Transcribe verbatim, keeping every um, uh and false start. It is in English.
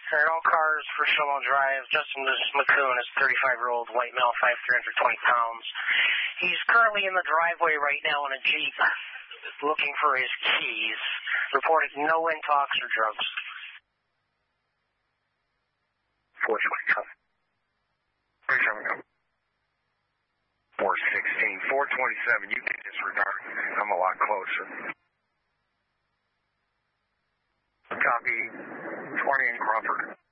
Alright, all cars for Shillow Drive. Justin McCoon is thirty-five-year-old white male, five three, one hundred twenty pounds. He's currently in the driveway right now in a Jeep looking for his keys. Reported no intox or drugs. four twenty-seven. thirty-seven. four sixteen. four twenty-seven. You can disregard. I'm a lot closer. Copy. twenty in Crawford.